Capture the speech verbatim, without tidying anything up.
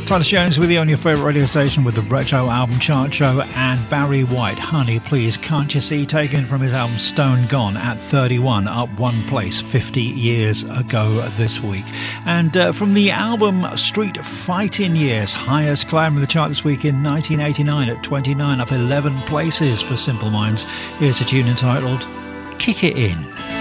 Titus Jones with you on your favourite radio station with the Retro Album Chart Show, and Barry White, Honey Please Can't You See, taken from his album Stone Gone at thirty-one, up one place fifty years ago this week. And uh, from the album Street Fighting Years, highest climb in the chart this week in nineteen eighty-nine at twenty-nine, up eleven places for Simple Minds. Here's a tune entitled Kick It In.